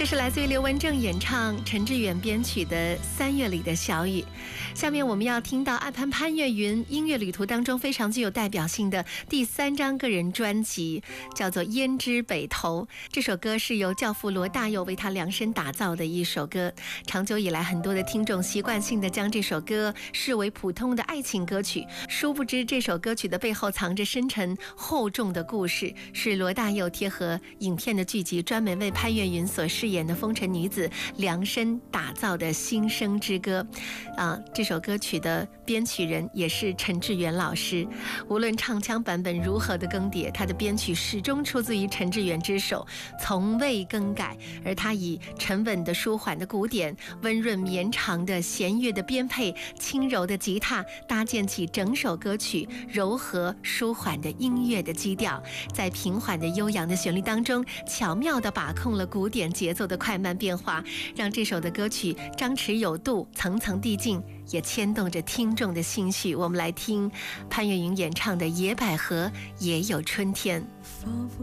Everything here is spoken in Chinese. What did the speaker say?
这是来自于刘文正演唱、陈志远编曲的《3月里的小雨》。下面我们要听到阿潘越云音乐旅途当中非常具有代表性的第3张个人专辑，叫做《胭脂北头》。这首歌是由教父罗大佑为他量身打造的一首歌。长久以来，很多的听众习惯性的将这首歌视为普通的爱情歌曲，殊不知这首歌曲的背后藏着深沉厚重的故事，是罗大佑贴合影片的剧集，专门为潘越云所饰演的风尘女子量身打造的心声之歌。这首歌曲的编曲人也是陈志远老师，无论唱腔版本如何的更迭，他的编曲始终出自于陈志远之手，从未更改。而他以沉稳的舒缓的鼓点、温润绵长的弦乐的编配、轻柔的吉他，搭建起整首歌曲柔和舒缓的音乐的基调，在平缓的悠扬的旋律当中，巧妙地把控了鼓点节奏的快慢变化，让这首的歌曲张弛有度、层层递进，也牵动着听众的心绪。我们来听潘越云演唱的《野百合也有春天》。